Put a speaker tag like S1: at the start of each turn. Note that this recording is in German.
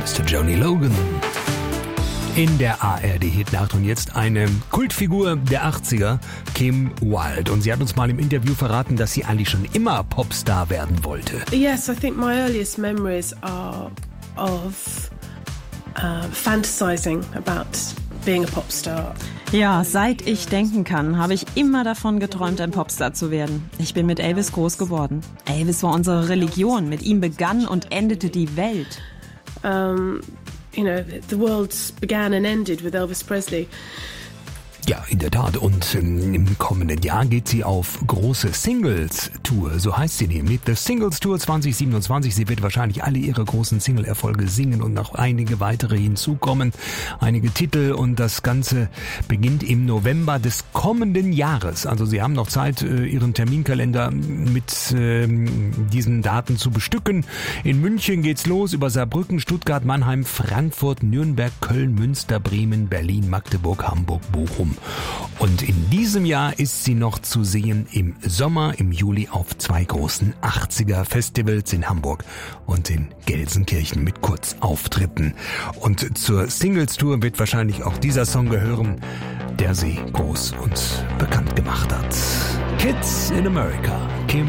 S1: Mr. Johnny Logan. In der ARD-Hitnacht und jetzt eine Kultfigur der 80er, Kim Wilde. Und sie hat uns mal im Interview verraten, dass sie eigentlich schon immer Popstar werden wollte.
S2: Yes, I think my earliest memories are of fantasizing about being a popstar.
S3: Ja, seit ich denken kann, habe ich immer davon geträumt, ein Popstar zu werden. Ich bin mit Elvis groß geworden. Elvis war unsere Religion. Mit ihm begann und endete die Welt.
S2: You know, the world began and ended with Elvis Presley.
S1: Ja, in der Tat. Und im kommenden Jahr geht sie auf große Singles-Tour. So heißt sie nämlich. The Singles Tour 2027. Sie wird wahrscheinlich alle ihre großen Single-Erfolge singen und noch einige weitere hinzukommen. Einige Titel und das Ganze beginnt im November des kommenden Jahres. Also Sie haben noch Zeit, Ihren Terminkalender mit diesen Daten zu bestücken. In München geht's los, über Saarbrücken, Stuttgart, Mannheim, Frankfurt, Nürnberg, Köln, Münster, Bremen, Berlin, Magdeburg, Hamburg, Bochum. Und in diesem Jahr ist sie noch zu sehen im Sommer, im Juli auf 2 großen 80er-Festivals in Hamburg und in Gelsenkirchen mit Kurzauftritten. Und zur Singles-Tour wird wahrscheinlich auch dieser Song gehören, der sie groß und bekannt gemacht hat. Kids in America. Kim